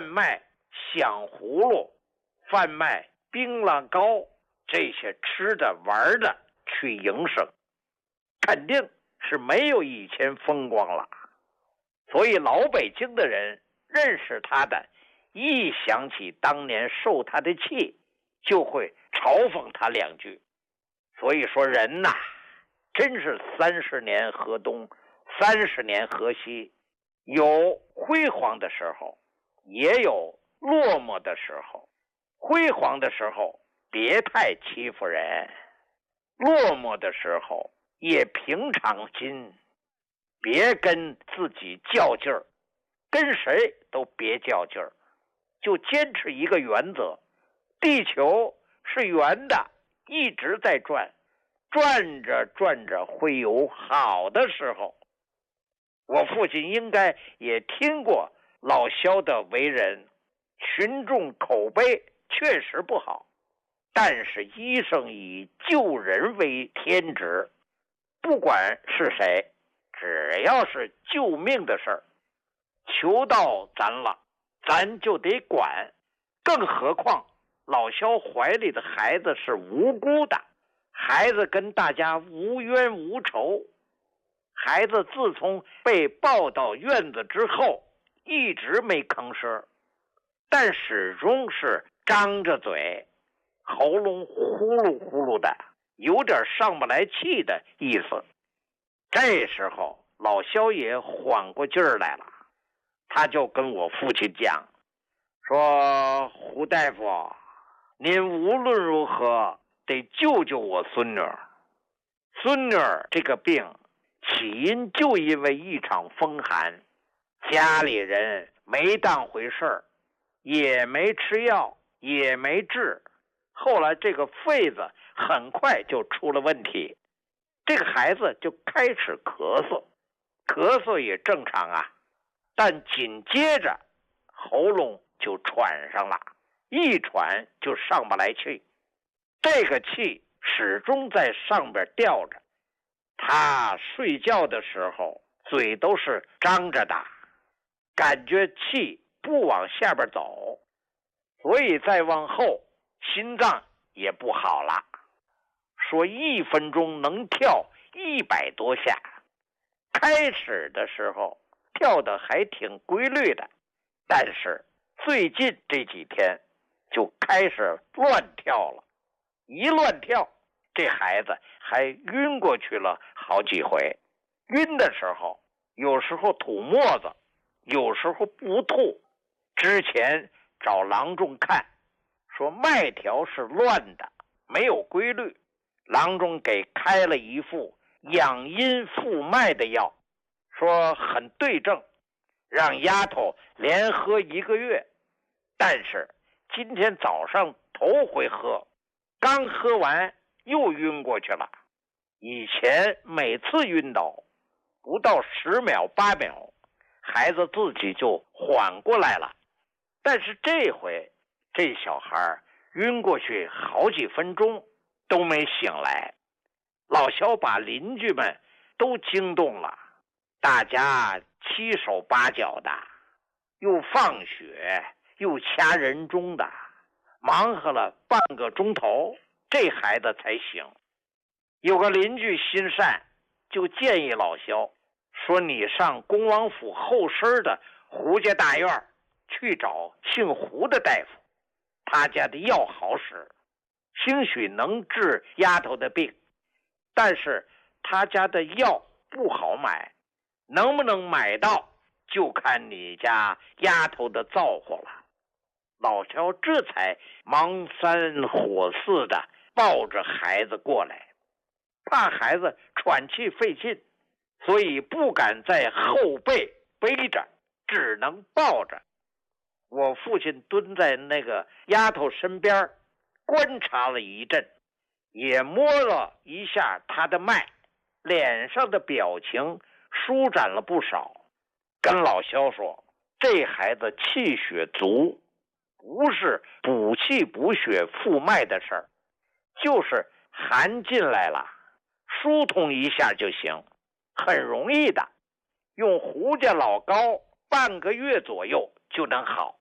卖响葫芦，贩卖槟榔糕，这些吃的玩的去营生，肯定是没有以前风光了。所以老北京的人认识他的，一想起当年受他的气，就会嘲讽他两句。所以说人呐，真是30年河东，30年河西，有辉煌的时候，也有落寞的时候。辉煌的时候别太欺负人，落寞的时候也平常心，别跟自己较劲儿，跟谁都别较劲儿，就坚持一个原则：地球是圆的，一直在转，转着转着会有好的时候。我父亲应该也听过老萧的为人，群众口碑确实不好，但是医生以救人为天职，不管是谁，只要是救命的事儿，求到咱了，咱就得管。更何况老萧怀里的孩子是无辜的，孩子跟大家无冤无仇，孩子自从被抱到院子之后，一直没吭声，但始终是张着嘴，喉咙呼噜呼噜的，有点上不来气的意思。这时候老萧也缓过劲儿来了，他就跟我父亲讲说：胡大夫，您无论如何得救救我孙女。孙女这个病起因就因为一场风寒，家里人没当回事儿，也没吃药，也没治，后来这个肺子很快就出了问题，这个孩子就开始咳嗽，咳嗽也正常啊，但紧接着喉咙就喘上了，一喘就上不来气，这个气始终在上边吊着，他睡觉的时候嘴都是张着的，感觉气不往下边走，所以再往后心脏也不好了，说1分钟能跳100多下，开始的时候跳得还挺规律的，但是最近这几天就开始乱跳了，一乱跳这孩子还晕过去了好几回，晕的时候有时候吐沫子，有时候不吐。之前找郎中看，说脉条是乱的，没有规律，郎中给开了一副养阴复脉的药，说很对症，让丫头连喝1个月。但是今天早上头回喝，刚喝完又晕过去了。以前每次晕倒不到10秒8秒，孩子自己就缓过来了，但是这回这小孩晕过去好几分钟都没醒来。老萧把邻居们都惊动了，大家7手8脚的，又放血又掐人中的，忙活了半个钟头，这孩子才醒。有个邻居心善，就建议老萧说：你上恭王府后身的胡家大院去找姓胡的大夫，他家的药好使，兴许能治丫头的病，但是他家的药不好买，能不能买到就看你家丫头的造化了。老萧这才忙3火4的抱着孩子过来，怕孩子喘气费劲，所以不敢在后背背着，只能抱着。我父亲蹲在那个丫头身边观察了一阵，也摸了一下她的脉，脸上的表情舒展了不少，跟老萧说：这孩子气血足，不是补气补血复脉的事儿，就是寒进来了，疏通一下就行，很容易的，用胡家老膏半个月左右就能好。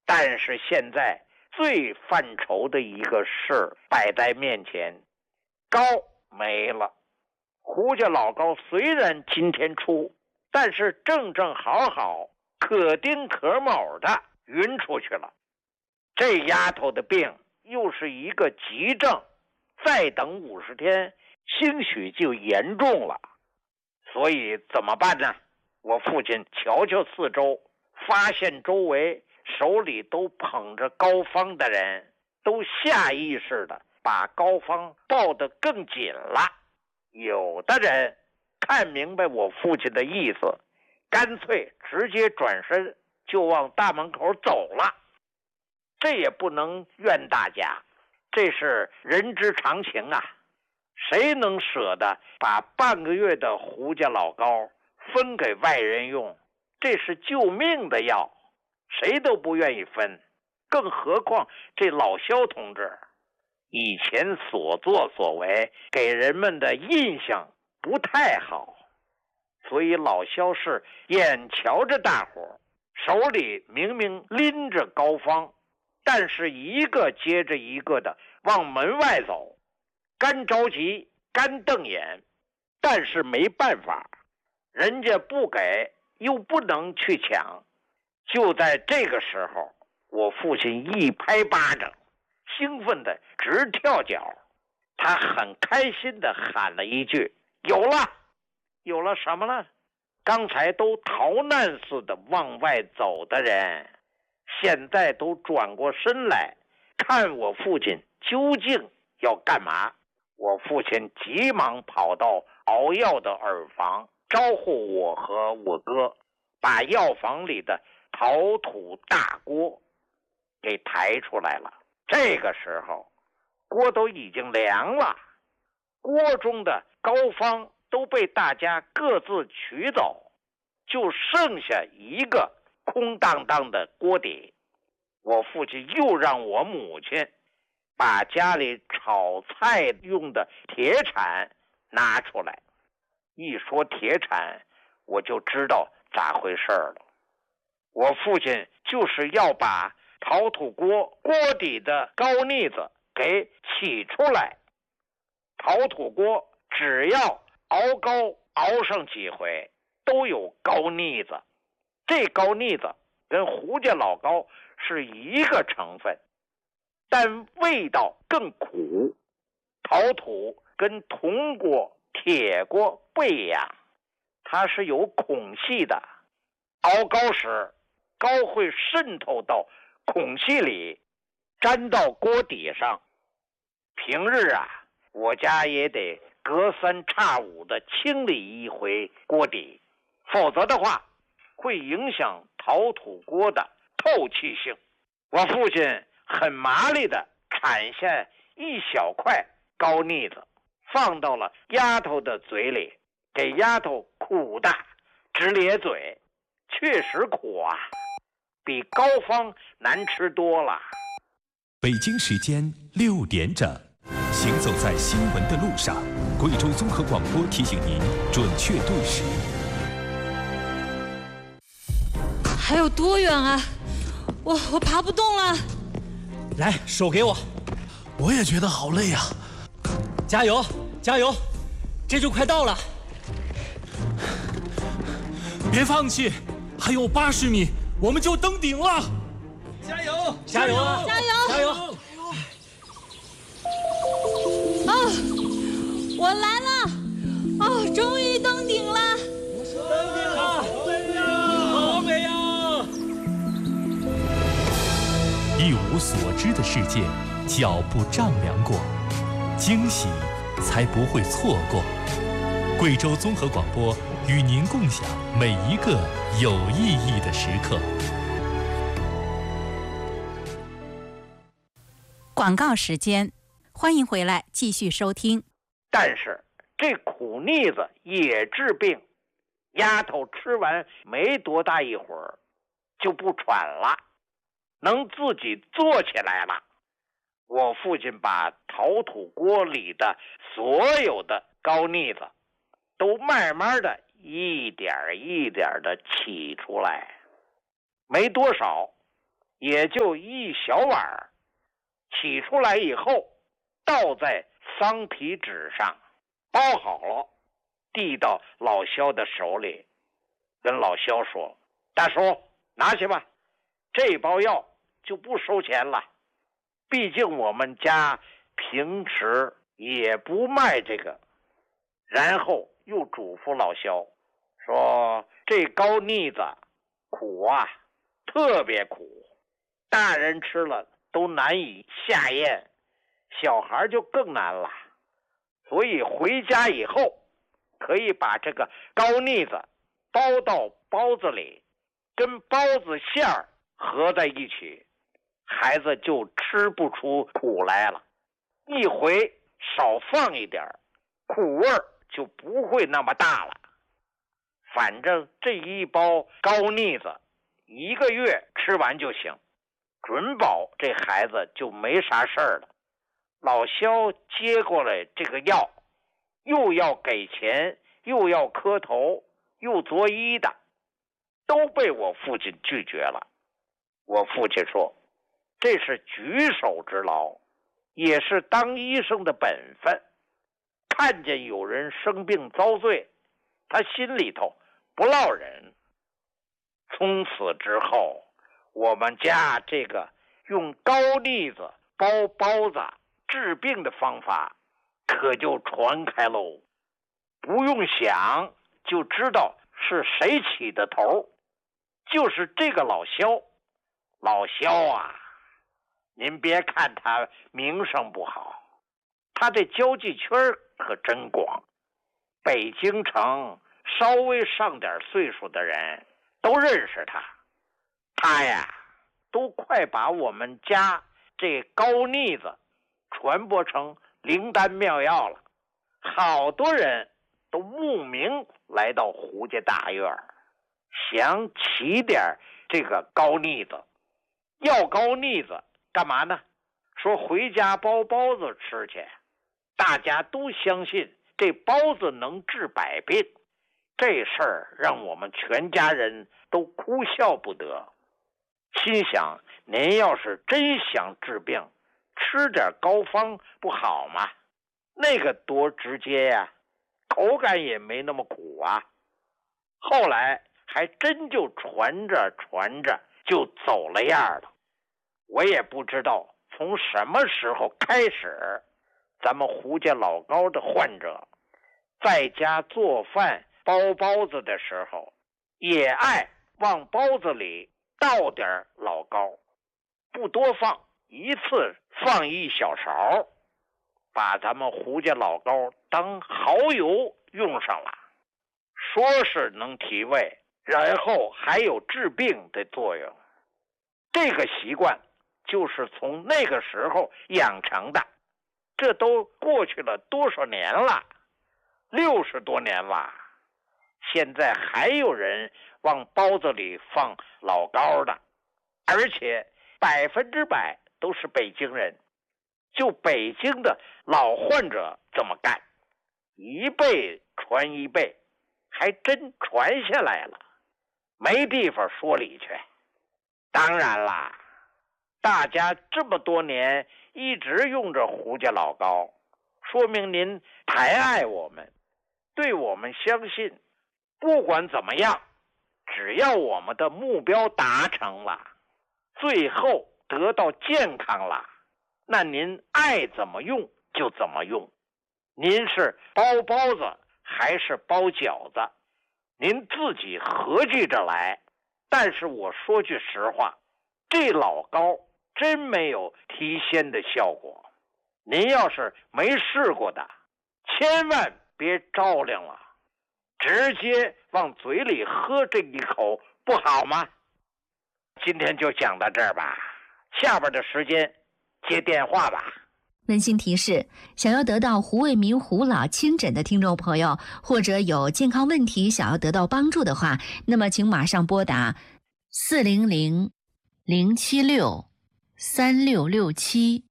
但是现在最犯愁的一个事摆在面前，高没了。胡家老高虽然今天出，但是正好可丁可卯的晕出去了。这丫头的病又是一个急症，再等50天兴许就严重了。所以怎么办呢？我父亲瞧四周，发现周围手里都捧着膏方的人都下意识的把膏方抱得更紧了。有的人看明白我父亲的意思，干脆直接转身就往大门口走了。这也不能怨大家，这是人之常情啊。谁能舍得把半个月的胡家老高分给外人用？这是救命的药，谁都不愿意分。更何况这老萧同志以前所作所为给人们的印象不太好，所以老萧是眼瞧着大伙手里明明拎着膏方，但是一个接着一个的往门外走，干着急干瞪眼，但是没办法，人家不给又不能去抢。就在这个时候，我父亲一拍巴掌，兴奋的直跳脚，他很开心的喊了一句：有了！有了什么了？刚才都逃难似的往外走的人，现在都转过身来看我父亲究竟要干嘛。我父亲急忙跑到熬药的耳房，招呼我和我哥，把药房里的陶土大锅给抬出来了。这个时候锅都已经凉了，锅中的膏方都被大家各自取走，就剩下一个空荡荡的锅底。我父亲又让我母亲把家里炒菜用的铁铲拿出来。一说铁铲，我就知道咋回事了。我父亲就是要把陶土锅底的膏腻子给起出来。陶土锅只要熬膏熬上几回，都有膏腻子。这膏腻子跟胡家老膏是一个成分，但味道更苦。陶土跟铜锅、铁锅不一样，它是有孔隙的，熬膏时膏会渗透到孔隙里，粘到锅底上。平日啊，我家也得隔三差五的清理一回锅底，否则的话会影响陶土锅的透气性。我父亲很麻利的铲下一小块膏腻子，放到了丫头的嘴里，给丫头苦的直咧嘴。确实苦啊，比膏方难吃多了。 北京时间6点整，行走在新闻的路上，贵州综合广播提醒您准确对时。 还有多远啊？我爬不动了。 来，手给我。 我也觉得好累啊。 加油，加油，这就快到了。 别放弃，还有80米，我们就登顶了。 加油，加油， 加油， 加油！ 啊，我来了！哦，终于登顶了！ 登顶了，好美呀！ 一无所知的世界，脚步丈量过，惊喜才不会错过。贵州综合广播与您共享每一个有意义的时刻。 广告时间，欢迎回来继续收听。 但是这苦腻子也治病，丫头吃完没多大一会儿就不喘了，能自己坐起来了。我父亲把陶土锅里的所有的膏腻子都慢慢的一点一点的起出来，没多少， 也就一小碗，起出来以后倒在桑皮纸上，包好了，递到老肖的手里，跟老肖说：“大叔，拿去吧，这包药就不收钱了，毕竟我们家平时也不卖这个。”然后又嘱咐老肖说：“这高腻子苦啊，特别苦，大人吃了都难以下咽，小孩就更难了。所以回家以后可以把这个高腻子包到包子里，跟包子馅儿合在一起，孩子就吃不出苦来了。一回少放一点，苦味儿就不会那么大了。反正这一包高腻子1个月吃完就行，准保这孩子就没啥事儿了。”老肖接过来这个药，又要给钱，又要磕头，又作揖的，都被我父亲拒绝了。我父亲说：“这是举手之劳，也是当医生的本分。看见有人生病遭罪，他心里头不落忍。”从此之后，我们家这个用高腻子包包子治病的方法可就传开喽。不用想就知道是谁起的头，就是这个老肖。老肖啊，您别看他名声不好，他的交际圈可真广。北京城稍微上点岁数的人都认识他。他呀，都快把我们家这高腻子传播成灵丹妙药了。好多人都慕名来到胡家大院，想起点这个高腻子。要高腻子干嘛呢？说回家包包子吃去。大家都相信这包子能治百病，这事儿让我们全家人都哭笑不得。心想，您要是真想治病，吃点膏方不好吗？那个多直接呀，口感也没那么苦啊。后来还真就传着传着就走了样了。我也不知道从什么时候开始，咱们胡家老高的患者在家做饭包包子的时候，也爱往包子里倒点老高，不多放，一次放1小勺，把咱们胡家老高当蚝油用上了，说是能提味，然后还有治病的作用。这个习惯就是从那个时候养成的，这都过去了多少年了，60多年了。现在还有人往包子里放老高的，而且100%都是北京人。就北京的老患者这么干，一辈传一辈，还真传下来了，没地方说理去。当然啦，大家这么多年一直用着胡家老高，说明您太爱我们，对我们相信。不管怎么样，只要我们的目标达成了，最后得到健康了，那您爱怎么用就怎么用。您是包包子还是包饺子，您自己合计着来。但是我说句实话，这老高真没有提鲜的效果。您要是没试过的，千万别着凉了，直接往嘴里喝这一口不好吗？今天就讲到这儿吧，下边的时间接电话吧。 温馨提示：想要得到胡卫民胡老亲诊的听众朋友，或者有健康问题想要得到帮助的话，那么请马上拨打400-076-3667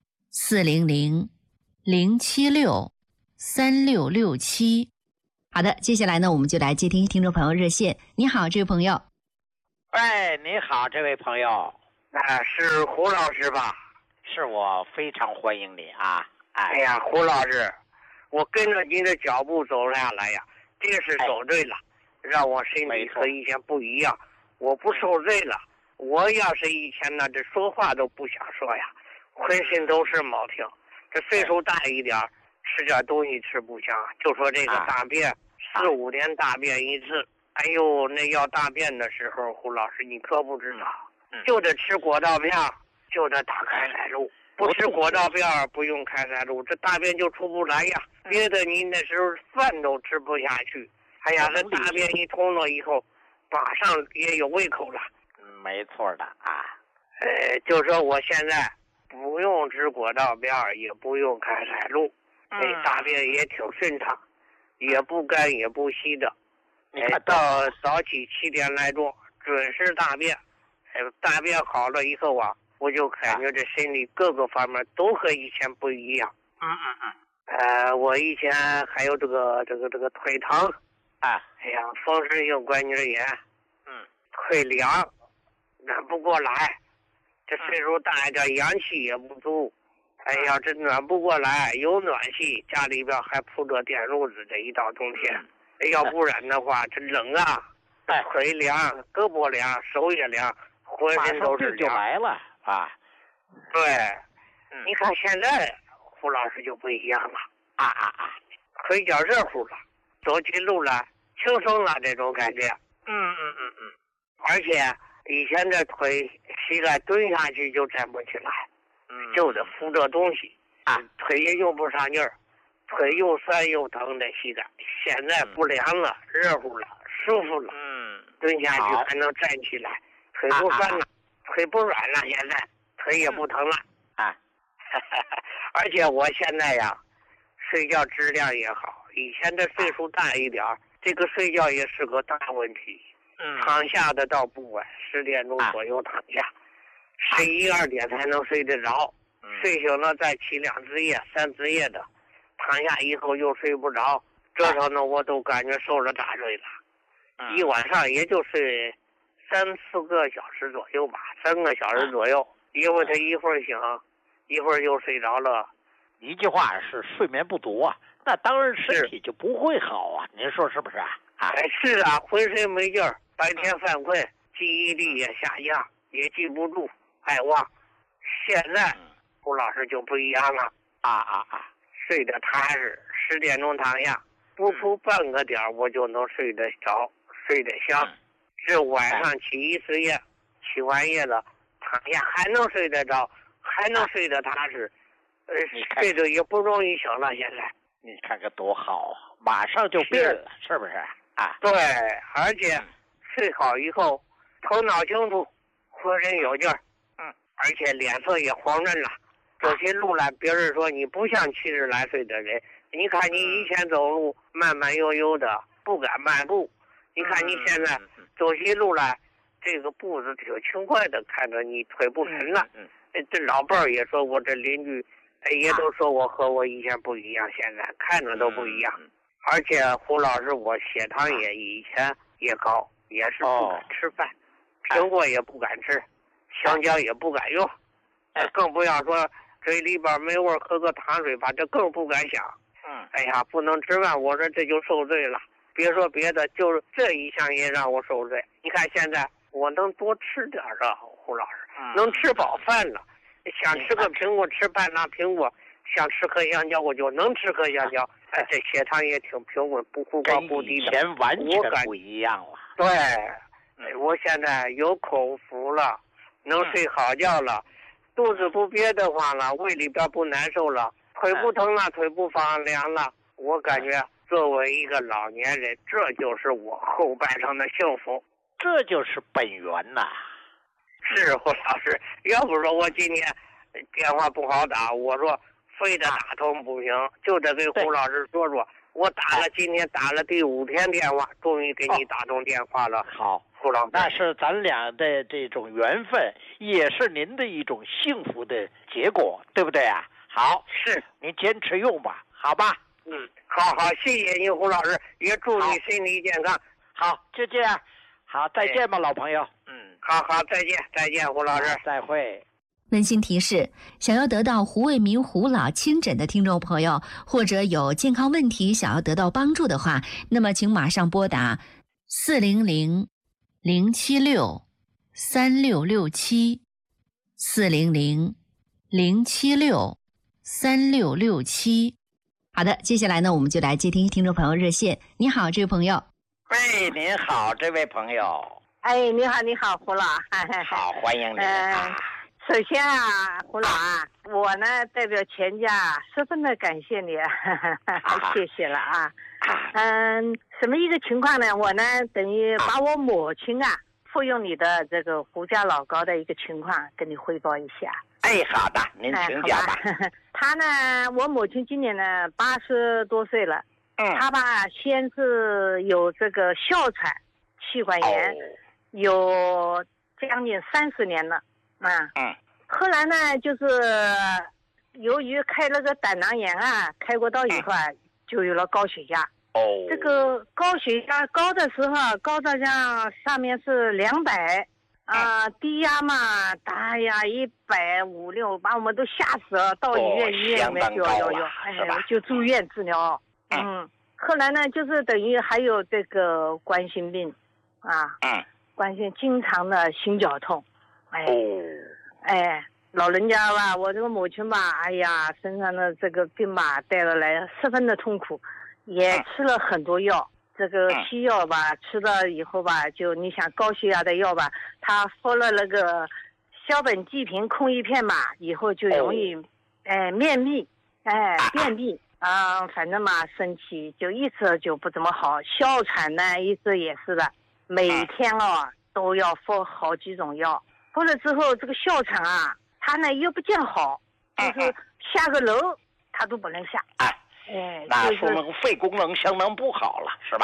400-076-3667。好的，接下来呢，我们就来接听听众朋友热线。你好，这位朋友。 喂，你好，这位朋友。 是胡老师吧？ 是我，非常欢迎你啊！ 哎呀，胡老师，我跟着您的脚步走下来呀，这是走对了，让我心里和以前不一样。我不受罪了，我要是以前呢，这说话都不想说呀，浑身都是毛病。这岁数大一点，吃点东西吃不香，就说这个大便，4、5天大便一次。哎呦，那要大便的时候，胡老师你可不知道，就得吃果皂片，就得打开塞露。不吃果皂片不用开塞露，这大便就出不来呀。别的你那时候饭都吃不下去。哎呀，这大便一通了以后，马上也有胃口了。 没错的啊。 就说我现在不用吃果皂片，也不用开塞露，那大便也挺顺畅，也不干也不稀的。到早起7点来钟准时大便。大便好了以后啊，我就感觉这身体各个方面都和以前不一样。我以前还有这个腿疼啊，哎呀，风湿性关节炎，腿凉，暖不过来。这岁数大一点，阳气也不足，哎呀，这暖不过来。有暖气，家里边还铺着电褥子，这一到冬天，要不然的话，这冷啊，腿凉，胳膊凉，手也凉。浑身都是就来了啊！ 对，你看现在胡老师就不一样了腿脚热乎了，走起路来轻松了，这种感觉。而且以前这腿膝盖蹲下去就站不起来，就得扶着东西腿也用不上劲儿，腿又酸又疼的膝盖。现在不凉了，热乎了，舒服了，蹲下去还能站起来。腿不酸了，腿不软了，现在腿也不疼了而且我现在呀，睡觉质量也好。以前的岁数大一点，这个睡觉也是个大问题。躺下的倒不晚，10点钟左右躺下，11、2点才能睡得着。睡醒了再起2次夜、3次夜的，躺下以后又睡不着，这时候呢我都感觉受了大罪了。一晚上也就睡3、4个小时左右吧，3个小时左右，因为他一会儿醒，一会儿又睡着了。 一句话是睡眠不足啊，那当然身体就不会好啊，您说是不是啊？ 是啊，浑身没劲儿，白天犯困，记忆力也下降，也记不住，爱忘。现在胡老师就不一样了睡得踏实，10点钟躺下，不出半个点我就能睡得着，睡得香。是晚上起1次夜，起完夜了躺下还能睡得着，还能睡得踏实，睡得也不容易醒了。现在你看看多好啊，马上就变了，是不是啊？ 对，而且睡好以后头脑清楚，浑身有劲儿，而且脸色也黄润了。走起路来，别人说你不像70来岁的人，你看你以前走路慢慢悠悠的，不敢迈步。你看你现在走起路来，这个步子挺轻快的，看着你腿不沉了。这老伴儿也说我，这邻居也都说我和我以前不一样，现在看着都不一样。而且胡老师，我血糖也以前也高，也是不敢吃饭，苹果也不敢吃，香蕉也不敢用，更不要说嘴里边没味，喝个糖水吧，这更不敢想。哎呀，不能吃饭，我说这就受罪了。别说别的，就是这一项也让我受罪。你看现在我能多吃点了，胡老师，能吃饱饭了。想吃个苹果吃半拉苹果，想吃颗香蕉我就能吃颗香蕉。这血糖也挺平稳，不忽高不低的， 跟以前完全不一样了。 对，我现在有口福了，能睡好觉了，肚子不憋得慌了，胃里边不难受了，腿不疼了，腿不发凉了。我感觉作为一个老年人，这就是我后半生的幸福， 这就是本源呐。 是胡老师，要不说我今天电话不好打，我说非得打通不行，就得给胡老师说说。我今天打了第5天电话，终于给你打通电话了。 好， 胡老师， 那是咱俩的这种缘分，也是您的一种幸福的结果，对不对啊？好， 是您坚持用吧，好吧？ 好，谢谢您，胡老师，也祝你身体健康。 好，就这样，好，再见吧，老朋友。 好，再见，胡老师， 再会。 温馨提示：想要得到胡卫民胡老亲诊的听众朋友，或者有健康问题想要得到帮助的话，那么请马上拨打400-076-3667，400-076-3667。好的，接下来呢，我们就来接听众朋友热线。你好，这位朋友。 喂，您好，这位朋友。 哎，你好，胡老。 好，欢迎您啊。 首先啊，胡老啊，我呢代表全家十分的感谢你，谢谢了啊。什么一个情况呢？我呢等于把我母亲啊服用你的这个胡家老膏的一个情况跟你汇报一下。 哎，好的，您请讲吧。 她呢，我母亲今年呢80多岁了。她吧先是有这个哮喘、气管炎，有将近30年了。后来呢，就是由于开了个胆囊炎啊，开过刀以后啊，就有了高血压。这个高血压高的时候，高到上面是200，低压嘛，大呀150、160，把我们都吓死了，到医院里面就住院治疗。后来呢，就是等于还有这个冠心病啊，冠心经常的心绞痛。老人家吧，我这个母亲吧，哎呀，身上的这个病吧带了来，十分的痛苦，也吃了很多药。这个西药吧，吃了以后吧，就你想高血压的药吧，他服了那个硝苯济平控一片吧，以后就容易便秘，反正嘛身体就一直就不怎么好。哮喘呢一直也是的，每天都要服好几种药。服了之后，这个哮喘啊，他呢又不见好，就是下个楼他都不能下。 那说明肺功能相当不好了，是吧？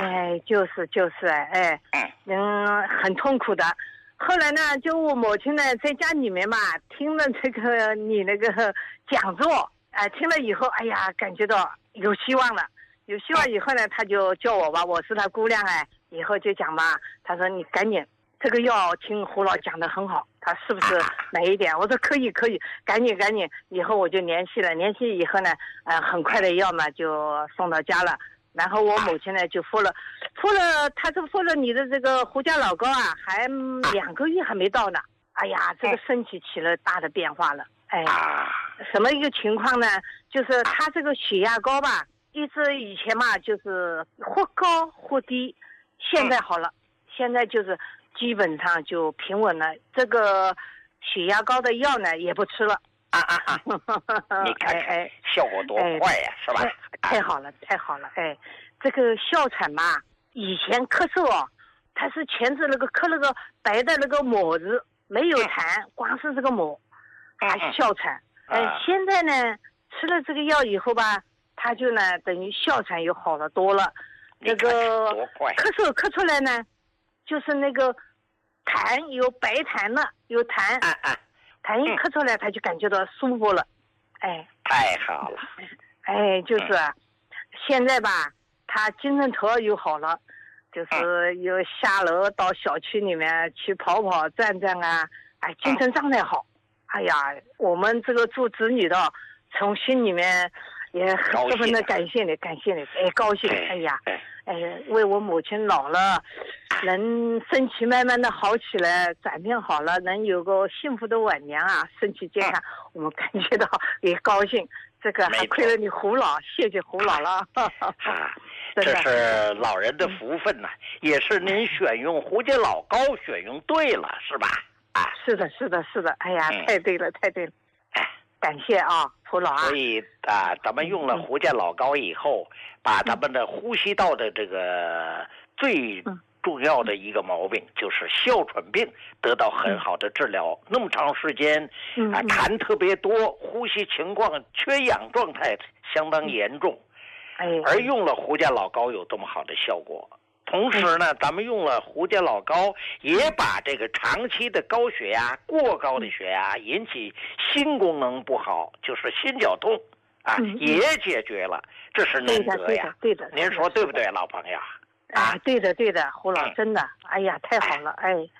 很痛苦的。后来呢，就我母亲呢在家里面嘛，听了这个你那个讲座，听了以后，哎呀，感觉到有希望了。有希望以后呢，他就叫我吧，我是他姑娘以后就讲吧，他说你赶紧。这个药听胡老讲得很好，他是不是买一点？我说可以，赶紧，以后我就联系以后呢，很快的药嘛就送到家了。然后我母亲呢就服了，他这服了你的这个胡家老膏啊，还2个月还没到呢。哎呀，这个身体起了大的变化了。什么一个情况呢？就是他这个血压高吧，一直以前嘛就是或高或低，现在好了，现在就是。基本上就平稳了，这个血压高的药呢也不吃了。 你看看效果多快呀，是吧？ 太好了。这个哮喘嘛，以前咳嗽它是全是咳那个白的那个沫子，没有痰，光是这个沫，它哮喘。现在呢吃了这个药以后吧，它就呢等于哮喘又好了多了。那个咳嗽咳出来呢，就是那个痰有白痰了，有痰，痰一咳出来，他就感觉到舒服了， 太好了， 就是现在吧，他精神头又好了，就是有下楼到小区里面去跑转啊，精神状态好，哎呀，我们这个做子女的，从心里面也十分的感谢你，高兴，为我母亲老了，能身体慢慢的好起来，转变好了，能有个幸福的晚年啊，身体健康，我们感觉到也高兴。这个还亏了你胡老，谢谢胡老了。 这是老人的福分呐，也是您选用胡家老膏选用对了，是吧？ 是的。哎呀，太对了。感谢胡老所以咱们用了胡家老膏以后，把咱们的呼吸道的这个最重要的一个毛病，就是哮喘病得到很好的治疗。那么长时间痰特别多，呼吸情况缺氧状态相当严重，而用了胡家老膏有这么好的效果。同时呢，咱们用了胡家老膏，也把这个长期的高血压、过高的血压引起心功能不好，就是心绞痛也解决了，这是难得呀。 对的， 您说对不对，老朋友？ 对的，胡老真的，哎呀，太好了，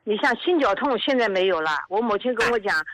你像心绞痛现在没有了，我母亲跟我讲，